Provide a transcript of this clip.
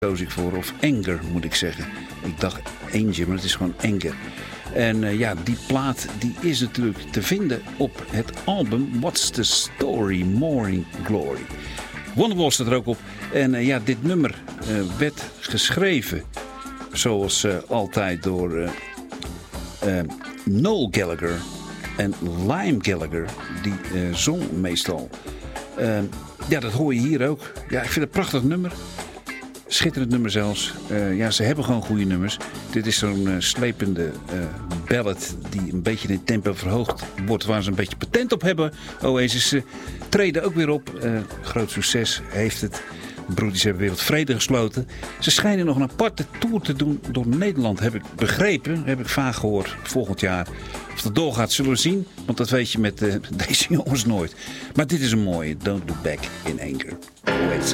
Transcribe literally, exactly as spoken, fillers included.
koos ik voor. Of Anger moet ik zeggen. Ik dacht Angel, maar het is gewoon Anger. En uh, ja, die plaat die is natuurlijk te vinden op het album What's the Story, Morning Glory. Wonderwall staat er ook op. En uh, ja, dit nummer uh, werd geschreven zoals uh, altijd door uh, uh, Noel Gallagher en Liam Gallagher. Die uh, zong meestal. Uh, ja, dat hoor je hier ook. Ja, ik vind het een prachtig nummer. Schitterend nummer zelfs. Uh, ja, ze hebben gewoon goede nummers. Dit is zo'n uh, slepende uh, ballad die een beetje in tempo verhoogd wordt, waar ze een beetje patent op hebben. Oasis uh, treden ook weer op. Uh, groot succes heeft het. De broertjes hebben weer wat vrede gesloten. Ze schijnen nog een aparte tour te doen door Nederland, heb ik begrepen. Heb ik vaag gehoord volgend jaar. Of dat doorgaat, zullen we zien. Want dat weet je met uh, deze jongens nooit. Maar dit is een mooie. Don't Look Back in Anger. Oasis.